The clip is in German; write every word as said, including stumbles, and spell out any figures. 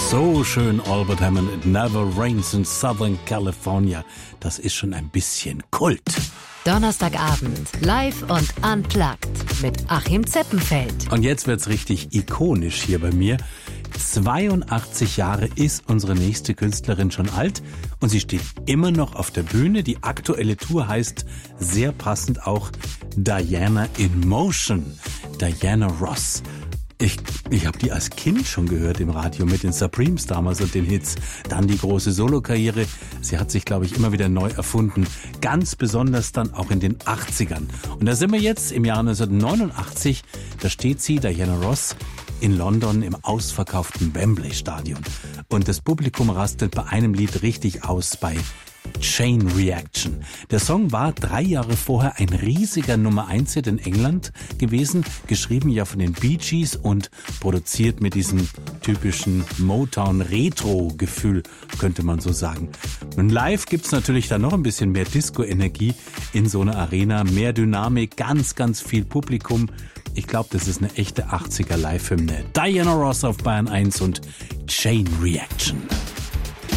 So schön, Albert Hammond, It Never Rains in Southern California. Das ist schon ein bisschen Kult. Donnerstagabend, live und unplugged mit Achim Zeppenfeld. Und jetzt wird's richtig ikonisch hier bei mir. zweiundachtzig Jahre ist unsere nächste Künstlerin schon alt und sie steht immer noch auf der Bühne. Die aktuelle Tour heißt sehr passend auch Diana in Motion. Diana Ross. Ich, ich habe die als Kind schon gehört im Radio mit den Supremes damals und den Hits. Dann die große Solokarriere. Sie hat sich, glaube ich, immer wieder neu erfunden. Ganz besonders dann auch in den achtzigern. Und da sind wir jetzt im Jahr neunzehnhundertneunundachtzig. Da steht sie, Diana Ross, in London im ausverkauften Wembley Stadion. Und das Publikum rastet bei einem Lied richtig aus, bei Chain Reaction. Der Song war drei Jahre vorher ein riesiger Nummer eins Hit in England gewesen, geschrieben ja von den Bee Gees und produziert mit diesem typischen Motown-Retro-Gefühl, könnte man so sagen. Und live gibt's natürlich dann noch ein bisschen mehr Disco-Energie in so einer Arena, mehr Dynamik, ganz, ganz viel Publikum. Ich glaube, das ist eine echte achtziger Live-Hymne. Diana Ross auf Bayern eins und Chain Reaction.